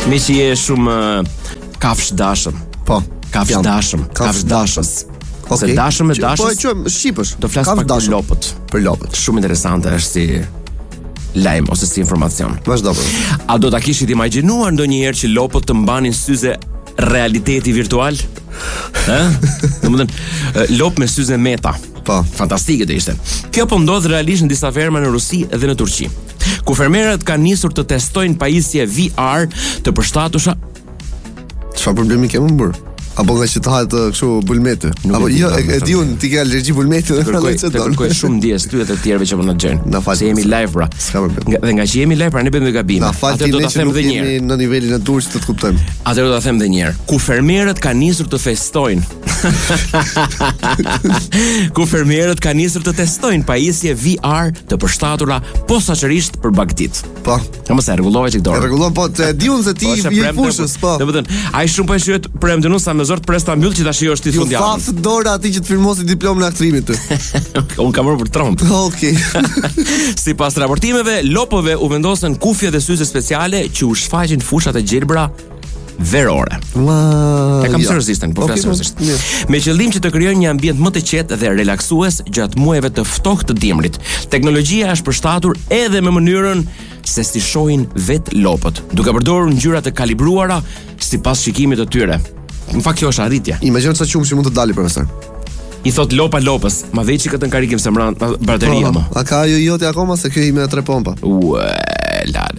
Me që je shumë kafsh dashëm. Po. Kafsh dashëm. Kafsh dashës. Se dashëm me dashës. Po e quajmë shqipësh. Do flas pak për lopët. Për lopët. Shumë interesante është si lajm ose si informacion. Vazhdo. A do ta kishit imagjinuar ndonjëherë që lopët të mbanin syze realiteti virtual? Domethënë lopë me syze meta. Po. Fantastike do ishte. Kjo po ndodh realisht në disa ferma në Rusi dhe në Turqi, ku fermerët kanë nisur të testojnë pajisje VR të përshtatshme. Çfarë problemi kemi më burr? Apo nga që të hahet kështu bulmeti. Apo jo, e di unë ti ke alergji bulmeti dhe kërkoj shumë ndjes ty dhe të tjerëve që po na dëgjojnë. Se jemi live pra. Dhe nga që jemi live pra ne bëjmë gabime. Atë do ta them edhe një herë. Në nivelin e Turqit të kuptojmë. Atë do ta them edhe një herë. Ku fermerët kanë nisur të festojnë. Ku fermerët kanë nisur të testojnë pajisje VR të përshtatura posaçërisht për bagtit. Po. Mos e rregulloj çik dorë. Rregullon po, e di unë se ti je fushës, po. Domethënë, ai shumë po e shihet premten unë sa me zort pres ta mbyll që tash është i fundjavës. Ju thaf dora aty që të firmosi diplomën e aktrimit ty. Unë kam marrë për Trump. Okej. Sipas raportimeve, lopëve u vendosën kufje dhe syze speciale që u shfaqin fushat e gjelbra verore. E kam seriozisht, po flas seriozisht. Me qëllim që të krijojnë një ambient më të qetë dhe relaksues gjatë muajve të ftohtë të dimrit. Teknologjia është përshtatur edhe me mënyrën se si shohin vet lopët, duke përdorur ngjyra të kalibruara sipas shikimit të tyre. Në fakt kjo është arritje. Imagjino sa qumshi mund të dalë profesor. I thot lopa lopës, ma veçi këtë në karikim se mran bateria më. A ka ajo jote akoma se kjo ime 3 pompa? Lale.